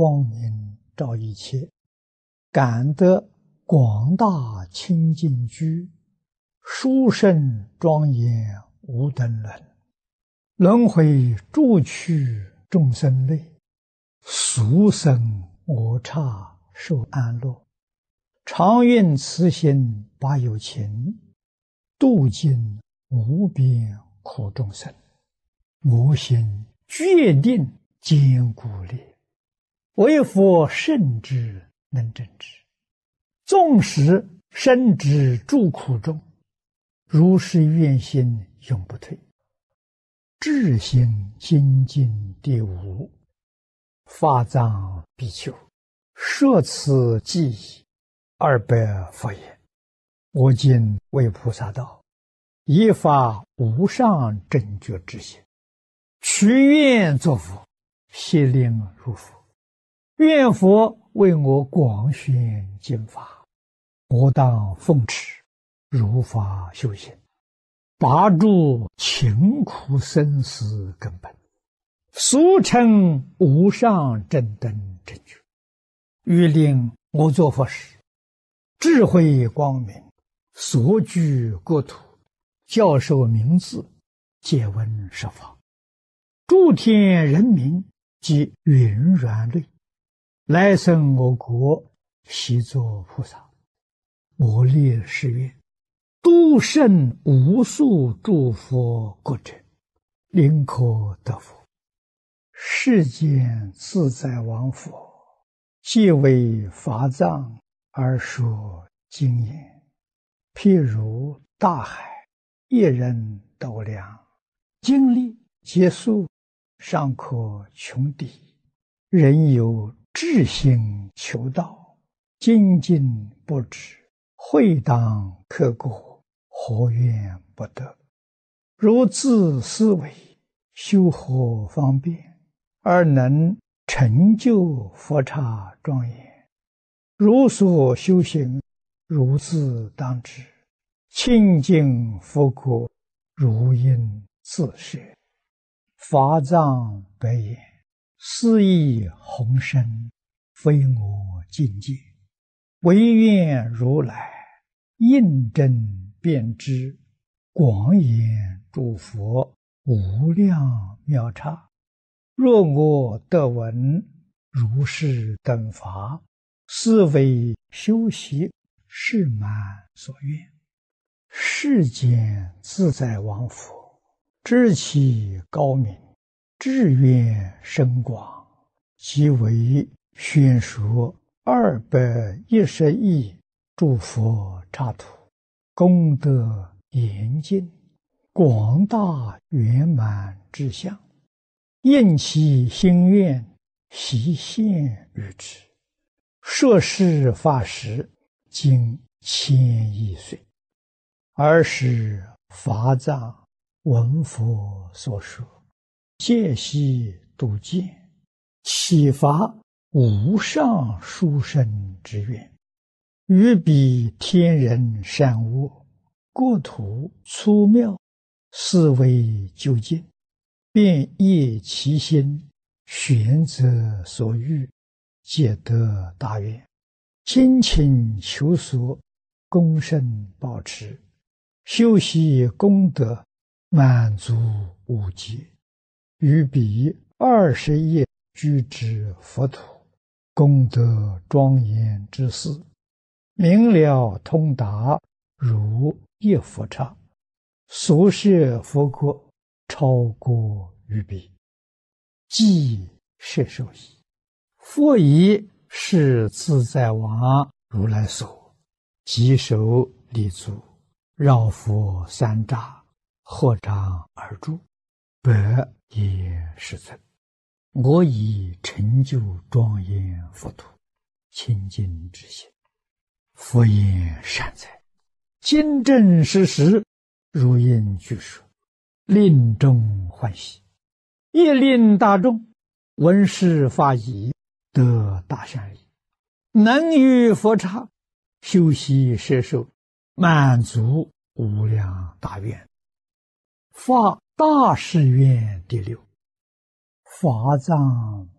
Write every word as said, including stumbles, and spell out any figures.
光明照一切，感得广大清净居，殊胜庄严无等伦。轮回诸趣众生类，俗生我刹受安乐。常愿慈心把有情，度尽无边苦众生。我心决定坚固力，为佛圣智能正之。纵使身之诸苦中，如是愿心永不退。至心精进第五，法藏比丘，摄此记忆二百佛言：我今为菩萨道，以发无上正觉之心，许愿作佛，悉令入佛。愿佛为我广宣经法，我当奉持，如法修行，拔除勤苦生死根本，俗称无上正等正觉。欲令我作佛时，智慧光明，所居国土，教授名字，借闻十法，诸天人民及云软类，来生我国，悉作菩萨。我立誓愿，度胜无数诸佛国者，临可得佛。世间自在王佛，即为法藏而说经言，譬如大海，一人斗量，经历劫数，尚可穷敌。人有志心求道，精进不止，会当刻过，何怨不得？如自思维，修何方便，而能成就佛刹庄严？如所修行，如自当知。清净佛国，如应自设。法藏白言：斯亦宏深，非我境界。唯愿如来印证遍知，广演诸佛无量妙刹。若我得闻如是等法，是为修习是满所愿。世间自在王佛，知其高明，志愿深广，即为宣说二百一十亿诸佛刹土，功德严尽，广大圆满之相，应其心愿，悉现于之。摄事法时，经千亿岁。尔时法藏闻佛所说，戒悉度见，启发无上殊胜之愿，于彼天人善恶，国土粗妙，思维究竟，便业其心，选择所欲，皆得大愿。精勤求索，功胜保持，修习功德，满足无极。于彼二十亿居之佛土，功德庄严之事，明了通达，如一佛刹。所设佛国，超过于彼，即摄受矣。佛以是自在王如来所，即手立足，绕佛三匝，合掌而住，百也是尊。我以成就庄严佛土，清净之心。佛言善哉，今正实实，如应具说，令众欢喜，亦令大众闻是法已，得大善利，能于佛刹修习摄受，满足无量大愿。发大誓愿第六，法藏